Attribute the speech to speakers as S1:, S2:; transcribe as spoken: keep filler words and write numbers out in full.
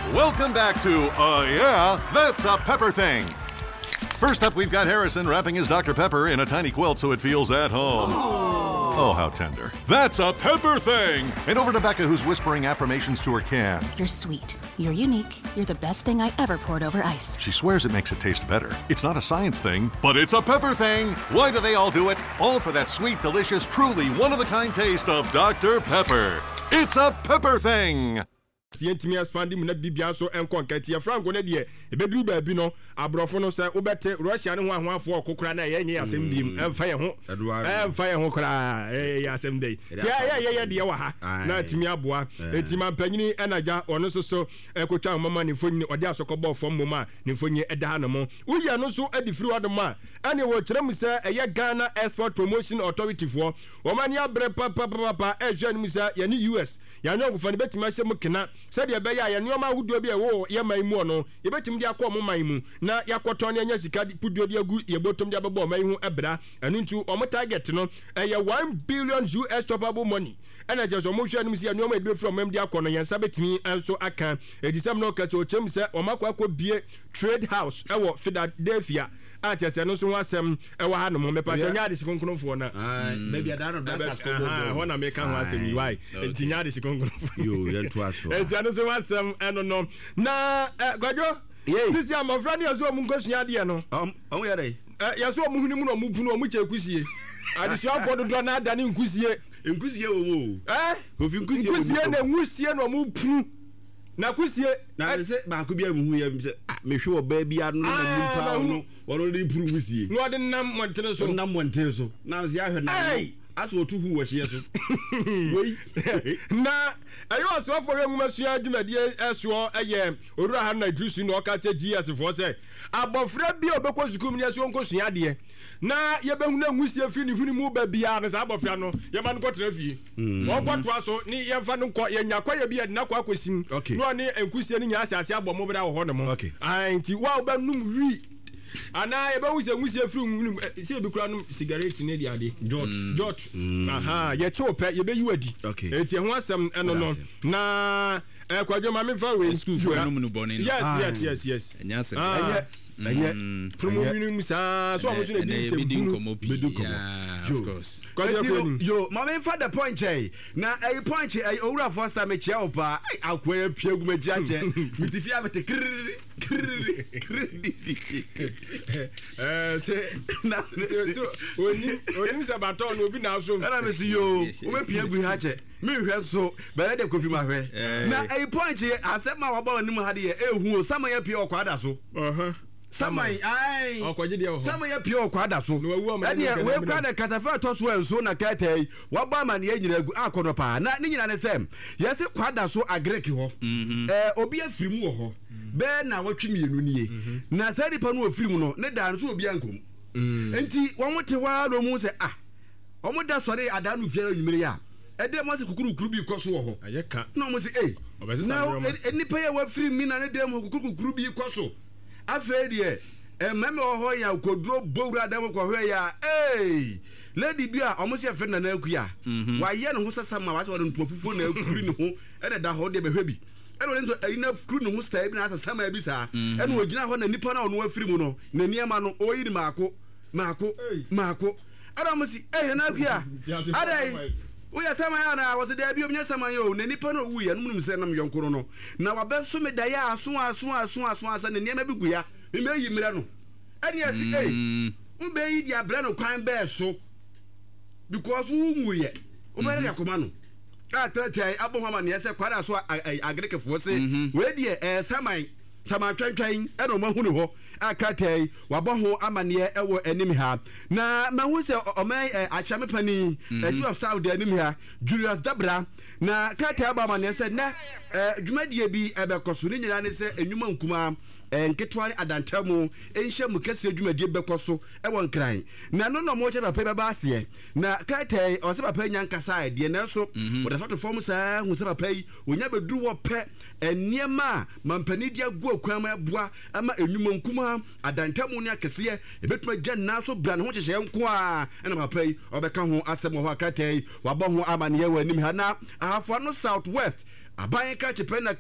S1: Welcome back to, uh, yeah, that's a Pepper Thing. First up, we've got Harrison wrapping his Doctor Pepper in a tiny quilt so it feels at home. Oh, oh how tender. That's a Pepper Thing. And over to Becca, who's whispering affirmations to her can.
S2: You're sweet. You're unique. You're the best thing I ever poured over ice.
S1: She swears it makes it taste better. It's not a science thing, but it's a Pepper Thing. Why do they all do it? All for that sweet, delicious, truly one-of-a-kind taste of Doctor Pepper. It's a Pepper Thing.
S3: Sientimi expandi mu na bibia so enko nkati ya franco ne de e beduru ba bi no abrofo no se obete Russia ne ho ahoafo okokora na ye nye asem dim emfa ye ho emfa ye ho kora eh asem dei ti ya ye ye de wa ha na timi aboa etima panyini enaja ono so so ekotwa mama ne fonyi ode asokobọ fom moma ne fonyi eda no mo uya no so adifiri wadoma ane wo kyerem se eye Ghana Export Promotion Authority fo wo mani abre papa papa e hwe nim se ye ni U S ya nyo gufani betima se mukena said ya beya ya nyoma hudu bi e wo ye man mu no ye betim dia kwa mo man mu na yakoto ne anya sika pudu dia gu ye botom dia bebo man hu ebra anu ntu o mo target no e one billion U S stoppable money ena je so mo hwe anu si ya nyoma e be from mem dia kono yen sabetimi enso aka edisem no kase o chem se o makwa akọ bie trade house e wo Philadelphia ati se no so wasem e wa ha no mo mepa nya ade sikonkonfo na
S4: ah maybe ada no that's go
S3: ah ho na me kan ho asem why entinya ade sikonkonfo
S4: yo yentu aso
S3: enti ano so wasem eno no na gwadwo sisi amofra ne yaso mu nkosua ade no
S4: um on we dey
S3: yaso mu huni mu no mu bunu mu chekusie adesuafo dodo na ada ne nkusie
S4: nkusie wo wo
S3: eh
S4: ofi nkusie
S3: nkusie na nwusie no mu punu na kusie
S4: na se ba ko bia mu hu ya se me hwe oba bia no na nimpa no woro de puru nkusie
S3: no de nam montene so
S4: nam montene so na se ahwe na aso otu hu wo hye so wei
S3: na ayo aso afọ enwumasua adwumadi eso eye orura ha na idrusu na okache G S fo se abofra bia obekọ sukum ne so nkosua de na ye behu na nwusie fi ni huni mu ba bia na sa abofra no ye ma no kọtena fie mo kọto aso ni ye fa no kọ ye nyakwa ye bia na kwa kwasim no ni enkusie ni nya asase abọ bra wo ho no mo anti wa obanum wi ana ebe wuse nwusie firi nwunum se ebi kura no cigarette ne dia de jot jot aha ye che ope ye be yiwadi eti ho asem eno no na e kwadwo ma me fa we
S5: school for no no boni
S3: yes yes yes yes
S5: enya se
S3: enye promo minimum sa so amoso na di se bunu
S5: meduko of course
S4: yo ma me fa the point eh na e point eh owura first time che opa akwa piagu maji aje mitifi abete
S3: eh se na so oni oni se baton no obi na so
S4: na me si yo o me piagu ha che me hwe so be de kofi ma hwe na e point eh asema wa ball ni mu ha de ehu o sama ya pia okwa da so
S3: uh-huh
S4: Samai ai
S3: okwaje dia ho
S4: Samai ya pia okwa da so ene we kwa da katafa to so enso na katai wa ba ma ne nyina agu akono pa na ne nyina ne sem yesi kwa da so agreki ho eh obi afiri mu ho be na watwe mienu nie na sadi pa no afiri mu no ne da no so obi ankom enti won wote wa ro mu se ah omo da sori ada no fiara nyimire ya ede mo se kukuru kuru bi koso ho
S3: ayeka
S4: no mo se eh na eni pa ya wa afiri mi na ne dem kukuru kuru bi koso afedie ememe oho ya kodro bowura dem ko hwe ya eh lady bia omo se fe na na akua wa ye ne ho sasa ma wa se won ntofufu na akuri ne ho ene da ho de behwe bi ene won so ina furu ne ho style bi na sasa ma bi sa ene ogina ho na nipa na ono afiri mu no na niema no oyiri maako maako maako ara mo si eh na akua adai Uya sama ya na wase de bi omnya sama yo na nipa no wu ya no munum se nam yonkoro no na wa be so me da ya aso aso aso aso asa na niema bi gu ya me me yi mira no ade asi eh u be yi dia bra no kwan be so because wu mu ye u be ya koma no a tete abo hama ne se kwara so agreke fo se we die eh saman sama twantwan e no mahu ne ho akatai wabɔ ho amane ɛwɔ anim ha na mahu sɛ ɔman achame pani chief of Saudi anim ha Julius Dabra na kratai aba amane sɛ na dwumadie bi ɛbɛkɔso ne nyina ne sɛ enwuma nkuma nketwa adantamu enhye mu kase dwumadie bɛkɔso ɛwɔ nkran na no no mo che papa bɛba ase na kratai ɔsɛ papa nyankasa de na so wɔda fato fom saa hu sɛ papa yi onya bɛduru wɔ pɛ eniema mampani dia gu akwan ma boa ama enwuma nkuma adantamu ne akese ebetuma gya na so bra ne ho kyehye nko a ɛna papa yi ɔbɛka ho asɛm ho akratai wabɔ ho amane yɛ wɔ anim ha na ahafo no southwest aban ka chepe na